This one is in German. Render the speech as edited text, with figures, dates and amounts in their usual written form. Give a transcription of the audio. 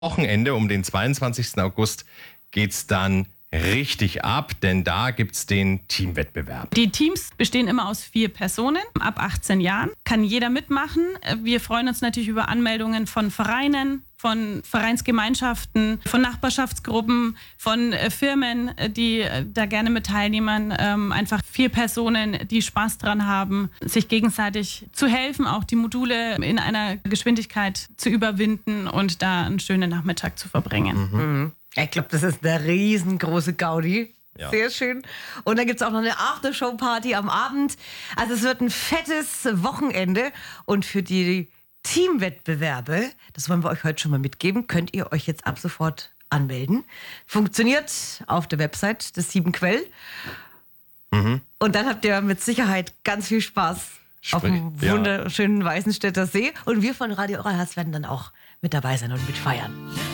Wochenende um den 22. August geht's dann richtig ab, denn da gibt's den Teamwettbewerb. Die Teams bestehen immer aus 4 Personen. Ab 18 Jahren kann jeder mitmachen. Wir freuen uns natürlich über Anmeldungen von Vereinen, von Vereinsgemeinschaften, von Nachbarschaftsgruppen, von Firmen, die da gerne mit teilnehmen. Einfach 4 Personen, die Spaß dran haben, sich gegenseitig zu helfen, auch die Module in einer Geschwindigkeit zu überwinden und da einen schönen Nachmittag zu verbringen. Mhm. Ich glaube, das ist eine riesengroße Gaudi. Ja. Sehr schön. Und dann gibt es auch noch eine Aftershow-Party am Abend. Also es wird ein fettes Wochenende. Und für die Teamwettbewerbe, das wollen wir euch heute schon mal mitgeben, könnt ihr euch jetzt ab sofort anmelden. Funktioniert auf der Website des 7 Quell. Und dann habt ihr mit Sicherheit ganz viel Spaß auf dem wunderschönen Weißenstädter See. Und wir von Radio Oberherz werden dann auch mit dabei sein und mit feiern.